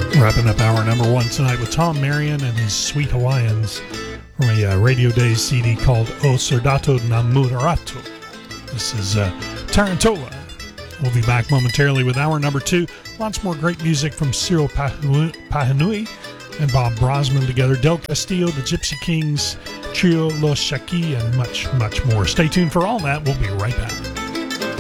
Wrapping up hour number one tonight with Tom Marion and his Sweet Hawaiians from a Radio Days CD called O Soldato Namorato. This is Tarantola. We'll be back momentarily with hour number two. Lots more great music from Cyril Pahanui and Bob Brosman together. Del Castillo, the Gypsy Kings, Trio Los Shaki, and much, much more. Stay tuned for all that. We'll be right back.